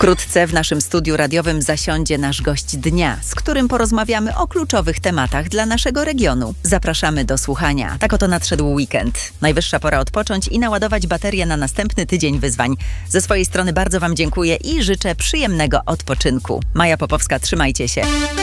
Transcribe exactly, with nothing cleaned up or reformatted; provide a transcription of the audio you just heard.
Wkrótce w naszym studiu radiowym zasiądzie nasz gość dnia, z którym porozmawiamy o kluczowych tematach dla naszego regionu. Zapraszamy do słuchania. Tak oto nadszedł weekend. Najwyższa pora odpocząć i naładować baterię na następny tydzień wyzwań. Ze swojej strony bardzo Wam dziękuję i życzę przyjemnego odpoczynku. Maja Popowska, trzymajcie się.